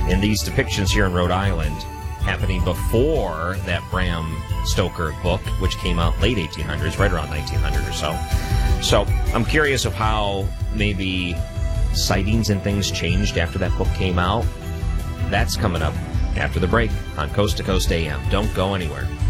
And these depictions here in Rhode Island happening before that Bram Stoker book, which came out late 1800s, right around 1900 or so. So I'm curious of how maybe sightings and things changed after that book came out. That's coming up after the break on Coast to Coast AM. Don't go anywhere.